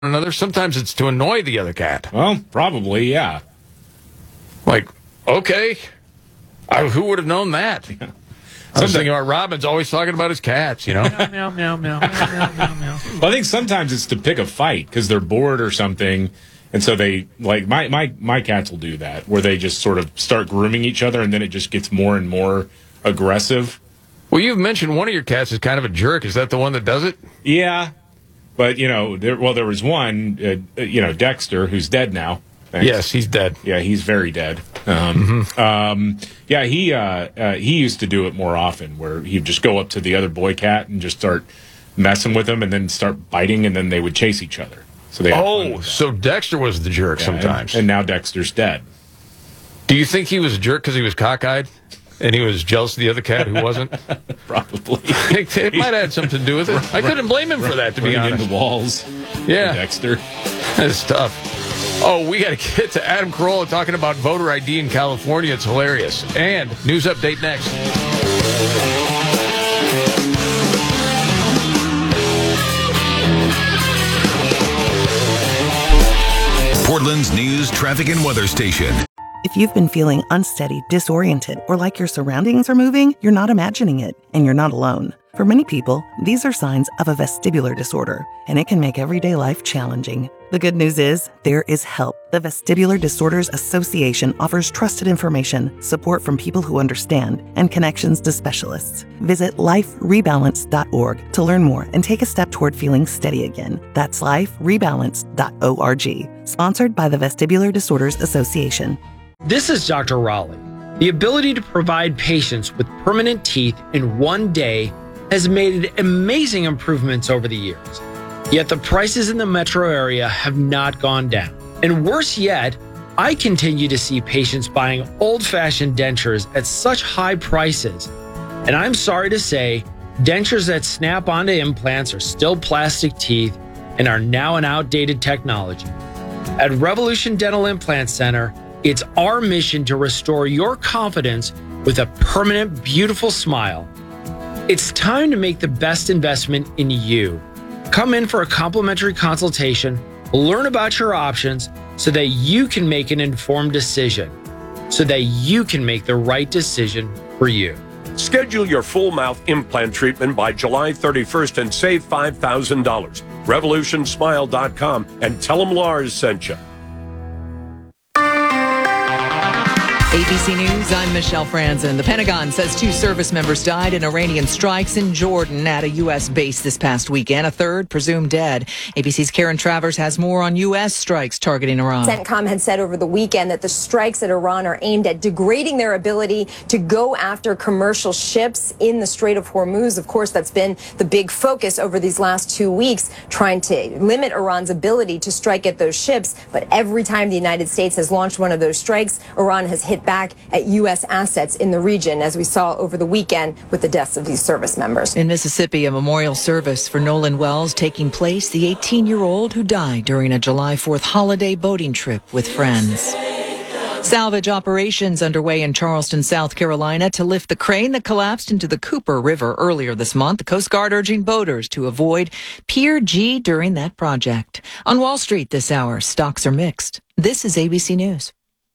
another. Sometimes it's to annoy the other cat. Well, probably, yeah. Like, okay. Who would have known that? Yeah. I was thinking about Robin's always talking about his cats, you know? Meow, meow, meow, meow, meow, meow, meow. Well, I think sometimes it's to pick a fight because they're bored or something. And so they, like, my cats will do that, where they just sort of start grooming each other, and then it just gets more and more aggressive. Well, you've mentioned one of your cats is kind of a jerk. Is that the one that does it? Yeah. But, there was one, Dexter, who's dead now. Thanks. Yes, he's dead. Yeah, he's very dead. He used to do it more often, where he'd just go up to the other boy cat and just start messing with him, and then start biting, and then they would chase each other. So so Dexter was the jerk sometimes. And now Dexter's dead. Do you think he was a jerk because he was cockeyed? And he was jealous of the other cat who wasn't? Probably. It might have had something to do with it. I couldn't blame him for that, to be honest. In the walls. Yeah. Dexter. That's tough. Oh, we got to get to Adam Carolla talking about voter ID in California. It's hilarious. And news update next. Portland's news, traffic, and weather station. If you've been feeling unsteady, disoriented, or like your surroundings are moving, you're not imagining it, and you're not alone. For many people, these are signs of a vestibular disorder, and it can make everyday life challenging. The good news is, there is help. The Vestibular Disorders Association offers trusted information, support from people who understand, and connections to specialists. Visit liferebalance.org to learn more and take a step toward feeling steady again. That's liferebalance.org. Sponsored by the Vestibular Disorders Association. This is Dr. Raleigh. The ability to provide patients with permanent teeth in one day has made amazing improvements over the years. Yet the prices in the metro area have not gone down. And worse yet, I continue to see patients buying old-fashioned dentures at such high prices. And I'm sorry to say, dentures that snap onto implants are still plastic teeth and are now an outdated technology. At Revolution Dental Implant Center, it's our mission to restore your confidence with a permanent, beautiful smile. It's time to make the best investment in you. Come in for a complimentary consultation, learn about your options so that you can make an informed decision, so that you can make the right decision for you. Schedule your full mouth implant treatment by July 31st and save $5,000. RevolutionSmile.com and tell them Lars sent you. ABC News, I'm Michelle Franzen. The Pentagon says 2 service members died in Iranian strikes in Jordan at a U.S. base this past weekend. A third presumed dead. ABC's Karen Travers has more on U.S. strikes targeting Iran. CENTCOM had said over the weekend that the strikes at Iran are aimed at degrading their ability to go after commercial ships in the Strait of Hormuz. Of course, that's been the big focus over these last 2 weeks, trying to limit Iran's ability to strike at those ships. But every time the United States has launched one of those strikes, Iran has hit back at U.S. assets in the region, as we saw over the weekend with the deaths of these service members. In Mississippi, a memorial service for Nolan Wells taking place, the 18-year-old who died during a July 4th holiday boating trip with friends. Salvage operations underway in Charleston, South Carolina to lift the crane that collapsed into the Cooper River earlier this month. The Coast Guard urging boaters to avoid Pier G during that project. On Wall Street this hour, stocks are mixed. This is ABC News.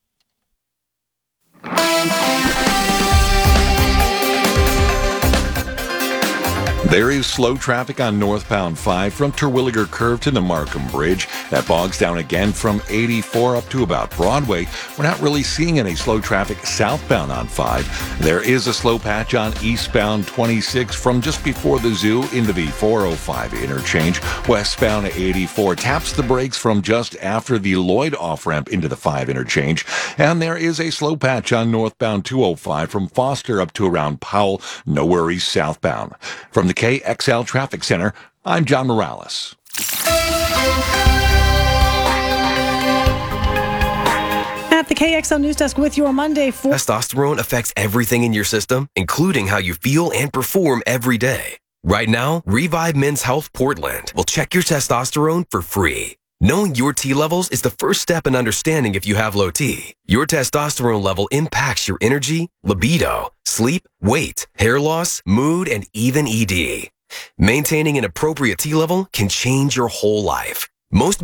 There is slow traffic on northbound 5 from Terwilliger Curve to the Markham Bridge. That bogs down again from 84 up to about Broadway. We're not really seeing any slow traffic southbound on 5. There is a slow patch on eastbound 26 from just before the zoo into the 405 interchange. Westbound 84 taps the brakes from just after the Lloyd off-ramp into the 5 interchange. And there is a slow patch on northbound 205 from Foster up to around Powell. No worries southbound. From the KXL Traffic Center, I'm John Morales. At the KXL News Desk with your Monday for... Testosterone affects everything in your system, including how you feel and perform every day. Right now, Revive Men's Health Portland will check your testosterone for free. Knowing your T levels is the first step in understanding if you have low T. Your testosterone level impacts your energy, libido, sleep, weight, hair loss, mood, and even ED. Maintaining an appropriate T level can change your whole life. Most